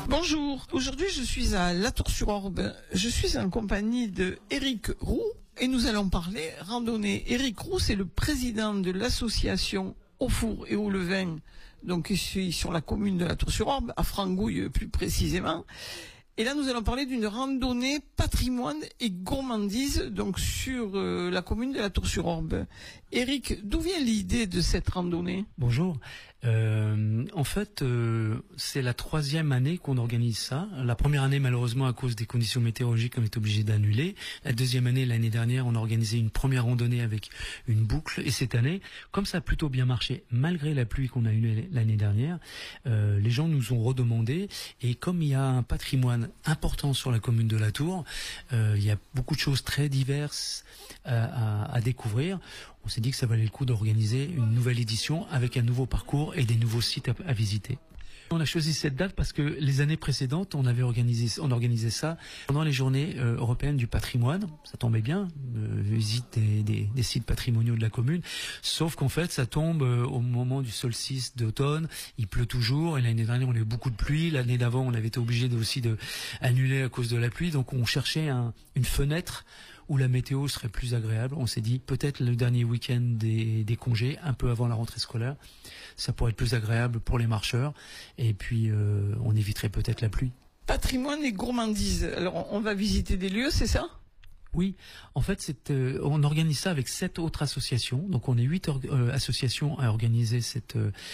Bonjour, aujourd'hui je suis à La Tour-sur-Orbe. Je suis en compagnie de Éric Roux et nous allons parler randonnée. Éric Roux, c'est le président de l'association Au Four et au Levain, donc ici sur la commune de La Tour-sur-Orbe, à Frangouille plus précisément. Et là, nous allons parler d'une randonnée patrimoine et gourmandise, donc sur la commune de La Tour-sur-Orbe. Éric, d'où vient l'idée de cette randonnée? Bonjour. En fait, c'est la 3e année qu'on organise ça. La première année, malheureusement, à cause des conditions météorologiques, on est obligé d'annuler. La 2e année, l'année dernière, on a organisé une première randonnée avec une boucle. Et cette année, comme ça a plutôt bien marché, malgré la pluie qu'on a eue l'année dernière, les gens nous ont redemandé. Et comme il y a un patrimoine important sur la commune de La Tour, il y a beaucoup de choses très diverses à découvrir. On s'est dit que ça valait le coup d'organiser une nouvelle édition avec un nouveau parcours et des nouveaux sites à visiter. On a choisi cette date parce que les années précédentes, on organisait ça pendant les journées européennes du patrimoine. Ça tombait bien, visite des sites patrimoniaux de la commune. Sauf qu'en fait, ça tombe au moment du solstice d'automne. Il pleut toujours. Et l'année dernière, on a eu beaucoup de pluie. L'année d'avant, on avait été obligé aussi de annuler à cause de la pluie. Donc, on cherchait une fenêtre où la météo serait plus agréable. On s'est dit peut-être le dernier week-end des congés, un peu avant la rentrée scolaire, ça pourrait être plus agréable pour les marcheurs et puis on éviterait peut-être la pluie. Patrimoine et gourmandise. Alors on va visiter des lieux, c'est ça? Oui, en fait, on organise ça avec 7 autres associations. Donc, on est 8 associations à organiser cet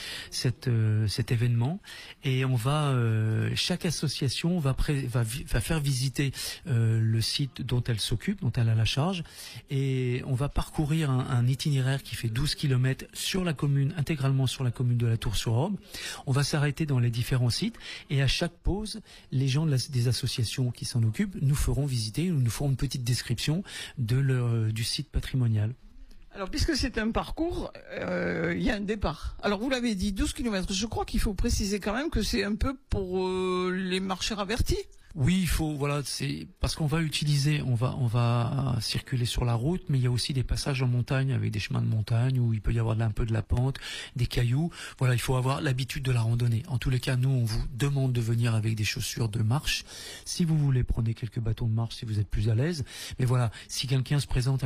événement. Et on chaque association va faire visiter le site dont elle s'occupe, dont elle a la charge. Et on va parcourir un itinéraire qui fait 12 km sur la commune, intégralement sur la commune de La Tour-sur-Orbe. On va s'arrêter dans les différents sites. Et à chaque pause, les gens des associations qui s'en occupent nous feront visiter, nous ferons une petite description du site patrimonial. Alors, puisque c'est un parcours, il y a un départ. Alors, vous l'avez dit, 12 km. Je crois qu'il faut préciser quand même que c'est un peu pour les marcheurs avertis. Oui, il faut, c'est parce qu'on va on va circuler sur la route, mais il y a aussi des passages en montagne avec des chemins de montagne où il peut y avoir un peu de la pente, des cailloux. Voilà, il faut avoir l'habitude de la randonnée. En tous les cas, nous, on vous demande de venir avec des chaussures de marche. Si vous voulez, prenez quelques bâtons de marche si vous êtes plus à l'aise. Mais voilà, si quelqu'un se présente